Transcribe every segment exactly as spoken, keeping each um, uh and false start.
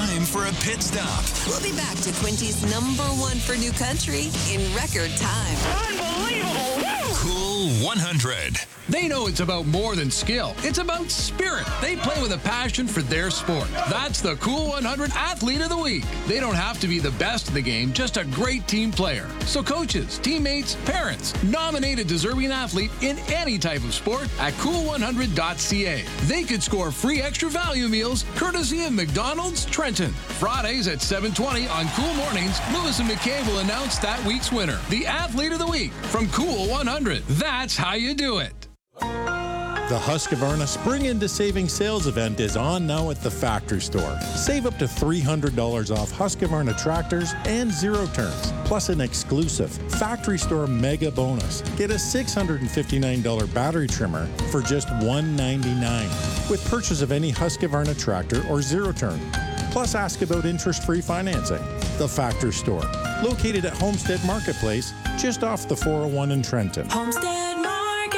time for a pit stop. We'll be back to Quinty's number one for new country in record time. Unbelievable! Cool one hundred. They know it's about more than skill. It's about spirit. They play with a passion for their sport. That's the Cool one hundred Athlete of the Week. They don't have to be the best in the game, just a great team player. So coaches, teammates, parents, nominate a deserving athlete in any type of sport at cool one hundred dot c a. They could score free extra value meals courtesy of McDonald's Trenton. Fridays at seven twenty on Cool Mornings, Lewis and McKay will announce that week's winner, the Athlete of the Week from Cool one hundred. That's how you do it. The Husqvarna Spring Into Saving Sales event is on now at the Factory Store. Save up to three hundred dollars off Husqvarna tractors and zero turns, plus an exclusive Factory Store mega bonus. Get a six hundred fifty-nine dollars battery trimmer for just one hundred ninety-nine dollars with purchase of any Husqvarna tractor or zero turn. Plus, ask about interest-free financing. The Factory Store, located at Homestead Marketplace, just off the four oh one in Trenton. Homestead Marketplace.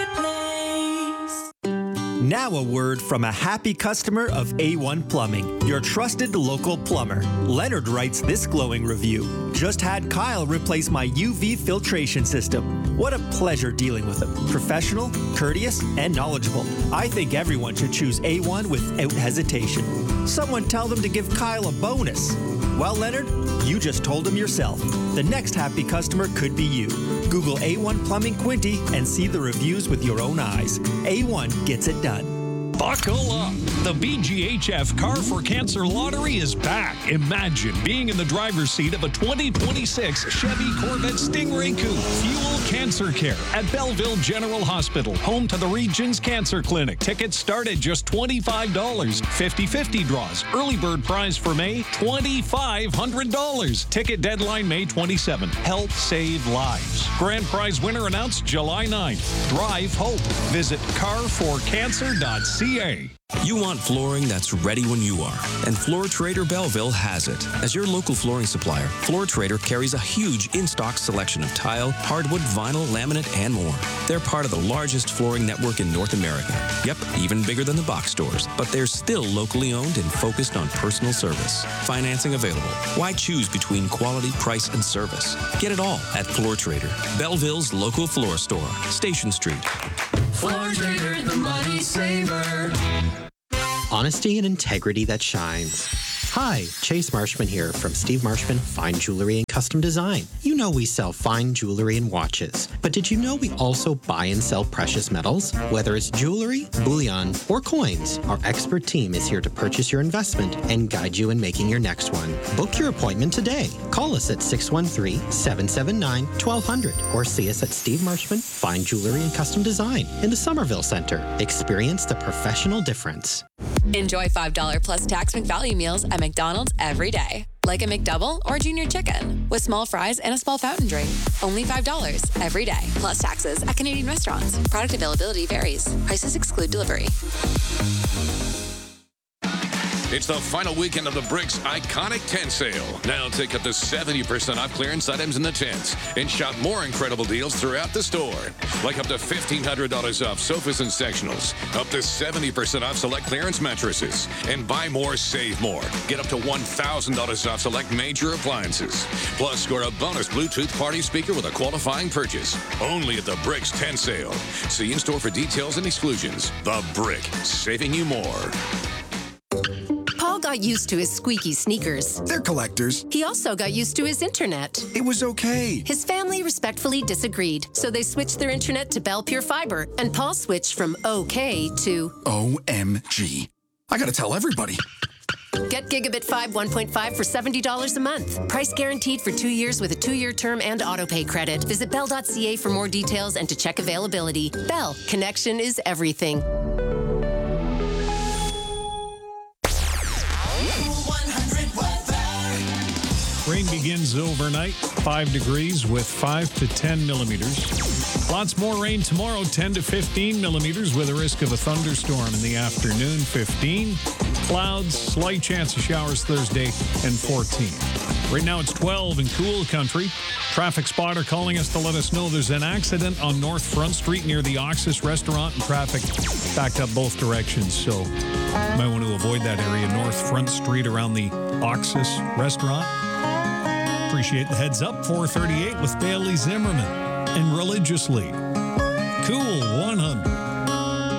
Now a word from a happy customer of A one Plumbing, your trusted local plumber. Leonard writes this glowing review. Just had Kyle replace my U V filtration system. What a pleasure dealing with him. Professional, courteous, and knowledgeable. I think everyone should choose A one without hesitation. Someone tell them to give Kyle a bonus. Well, Leonard, you just told him yourself. The next happy customer could be you. Google A one Plumbing Quinty and see the reviews with your own eyes. A one gets it done. Buckle up. The B G H F Car for Cancer Lottery is back. Imagine being in the driver's seat of a twenty twenty-six Chevy Corvette Stingray Coupe. Fuel cancer care at Belleville General Hospital, home to the region's cancer clinic. Tickets start at just twenty-five dollars. fifty-fifty draws. Early bird prize for May, two thousand five hundred dollars. Ticket deadline May twenty-seventh. Help save lives. Grand prize winner announced July ninth. Drive hope. Visit car for cancer dot c a. You want flooring that's ready when you are, and Floor Trader Belleville has it. As your local flooring supplier, Floor Trader carries a huge in-stock selection of tile, hardwood, vinyl, laminate, and more. They're part of the largest flooring network in North America. Yep, even bigger than the box stores, but they're still locally owned and focused on personal service. Financing available. Why choose between quality, price, and service? Get it all at Floor Trader, Belleville's local floor store, Station Street. Floor Trader, the money saver. Honesty and integrity that shines. Hi, Chase Marshman here from Steve Marshman Fine Jewelry and Custom Design. You know we sell fine jewelry and watches, but did you know we also buy and sell precious metals? Whether it's jewelry, bullion, or coins, our expert team is here to purchase your investment and guide you in making your next one. Book your appointment today. Call us at six one three, seven seven nine, one two zero zero or see us at Steve Marshman Fine Jewelry and Custom Design in the Somerville Center. Experience the professional difference. Enjoy five dollars plus tax McValue meals at McDonald's every day. Like a McDouble or Junior Chicken with small fries and a small fountain drink. Only five dollars every day. Plus taxes at Canadian restaurants. Product availability varies. Prices exclude delivery. It's the final weekend of the Bricks Iconic Tent Sale. Now take up to seventy percent off clearance items in the tents and shop more incredible deals throughout the store. Like up to fifteen hundred dollars off sofas and sectionals, up to seventy percent off select clearance mattresses, and buy more, save more. Get up to one thousand dollars off select major appliances. Plus, score a bonus Bluetooth party speaker with a qualifying purchase. Only at the Bricks Tent Sale. See in-store for details and exclusions. The Brick, saving you more. Paul got used to his squeaky sneakers. They're collectors. He also got used to his internet. It was okay. His family respectfully disagreed, so they switched their internet to Bell Pure Fiber, and Paul switched from okay to O M G. I gotta tell everybody. Get Gigabit five one point five for seventy dollars a month. Price guaranteed for two years with a two-year term and autopay credit. Visit bell dot c a for more details and to check availability. Bell, connection is everything. Rain begins overnight, five degrees with five to ten millimeters. Lots more rain tomorrow, ten to fifteen millimeters with a risk of a thunderstorm in the afternoon, fifteen. Clouds, slight chance of showers Thursday, and fourteen. Right now it's twelve in Cool Country. Traffic spotter calling us to let us know there's an accident on North Front Street near the Oxus restaurant, and traffic backed up both directions. So you might want to avoid that area, North Front Street around the Oxus restaurant. Appreciate the heads up. four thirty-eight with Bailey Zimmerman and Religiously. Cool one hundred.